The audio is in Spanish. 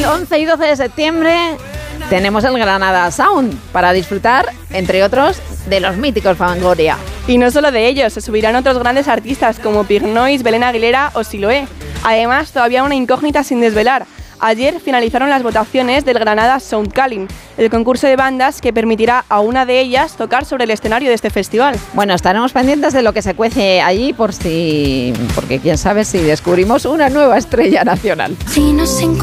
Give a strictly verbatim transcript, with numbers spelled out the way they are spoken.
once y doce de septiembre tenemos el Granada Sound para disfrutar, entre otros, de los míticos Fangoria. Y no solo de ellos, se subirán otros grandes artistas como Pig Noise, Belén Aguilera o Siloé. Además, todavía una incógnita sin desvelar. Ayer finalizaron las votaciones del Granada Sound Calling, el concurso de bandas que permitirá a una de ellas tocar sobre el escenario de este festival. Bueno, estaremos pendientes de lo que se cuece allí por si, porque quién sabe si descubrimos una nueva estrella nacional. Si nos